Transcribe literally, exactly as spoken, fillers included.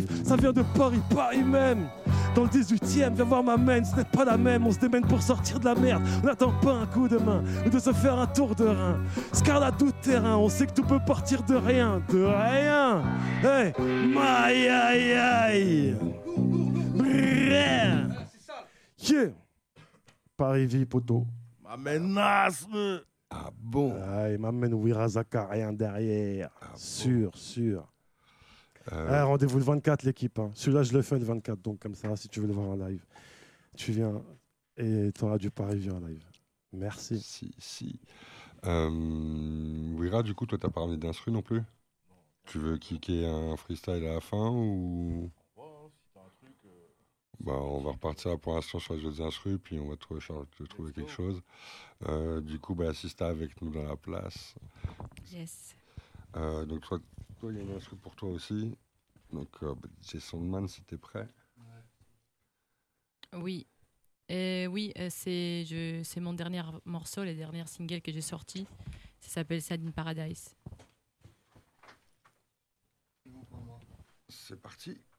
Ça vient de Paris, Paris même. Dans le dix-huitième, viens voir ma main, ce n'est pas la même. On se démène pour sortir de la merde. On n'attend pas un coup de main ou de se faire un tour de rein. Scarla tout terrain, on sait que tout peut partir de rien. De rien. Hey, aïe aïe aïe. Brrr. Yeah. Paris vie poteau. Ma menace. Ah bon? Aïe, m'amène Wira Zakarien derrière. Ah sûr, bon. sûr. Euh... Ah, rendez-vous le vingt-quatre, l'équipe. Hein. Celui-là, je le fais le vingt-quatre, donc comme ça, si tu veux le voir en live, tu viens et tu auras du Paris vu en live. Merci. Si, si. Euh... Wira, du coup, toi, t'as pas ramené d'instru non plus? Non. Tu veux kicker un freestyle à la fin ou... Bah, on va repartir pour l'instant sur les autres instrus, puis on va trouver, te trouver quelque chose. Euh, du coup, bah, Sista avec nous dans la place. Yes. Euh, donc, toi, toi, il y a une instru pour toi aussi. Donc, euh, bah, D J Soundman, si t'es prêt. Oui. Euh, oui, euh, c'est, je, c'est mon dernier morceau, le dernier single que j'ai sorti. Ça s'appelle Sad in Paradise. C'est parti.